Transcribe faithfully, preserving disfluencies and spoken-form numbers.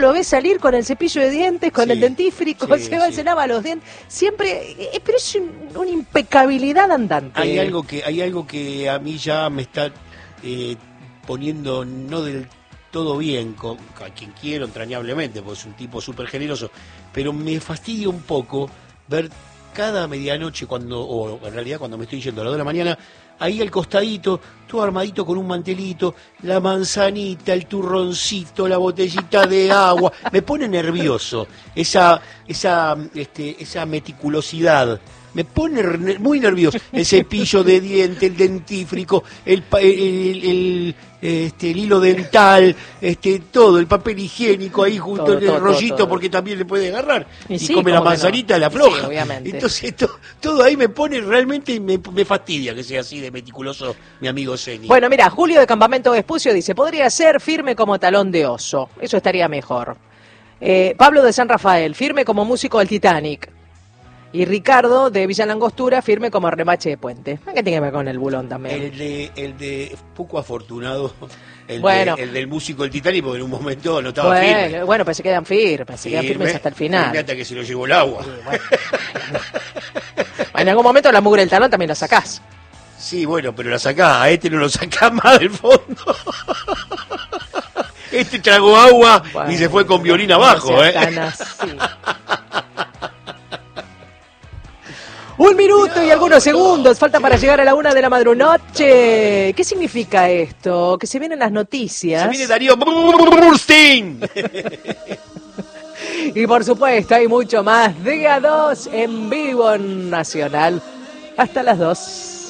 lo ves salir con el cepillo de dientes, con Sí, el dentífrico, sí, se va, sí. se lava los dientes, siempre, eh, pero es un- una impecabilidad andante. Hay algo que hay algo que a mí ya me está eh, poniendo no del todo bien con a quien quiero entrañablemente, porque es un tipo súper generoso, pero me fastidia un poco ver cada medianoche cuando, o en realidad cuando me estoy yendo a las dos de la mañana, ahí al costadito, todo armadito con un mantelito, la manzanita, el turroncito, la botellita de agua, me pone nervioso esa esa este, esa meticulosidad. Me pone ne- muy nervioso. El cepillo de diente, el dentífrico, el, pa- el, el- el, este, el hilo dental, este, todo, el papel higiénico ahí junto Todo, en el todo, rollito todo, todo. porque también le puede agarrar. Y Y, sí, come la ¿cómo que no? manzanita, la Y sí, floja. obviamente. Entonces to- todo ahí me pone realmente, me, me fastidia que sea así de meticuloso mi amigo Zeni. Bueno, mira, Julio de Campamento Vespucio dice, podría ser firme como talón de oso, eso estaría mejor. Eh, Pablo de San Rafael, firme como músico del Titanic. Y Ricardo de Villa Langostura, firme como remache de puente. ¿Qué tiene que ver con el bulón también? El de, el de poco afortunado, el, Bueno. de- el del músico del Titanic, porque en un momento no estaba Bueno, firme. bueno, pues se quedan firmes, se quedan firmes Firme, hasta el final. firme hasta que se lo llevó el agua. Sí, bueno. Bueno, en algún momento la mugre del talón también la sacás. Sí, bueno, pero la sacás, a este no lo sacás más del fondo. Este tragó agua Bueno, y se fue con violín no abajo, seas ¿eh? tan así. Un minuto y algunos segundos falta para llegar a la una de la madrunoche. ¿Qué significa esto? Que se vienen las noticias. Se viene Darío Burstein. Y por supuesto hay mucho más. Día dos en vivo en Nacional. Hasta las dos.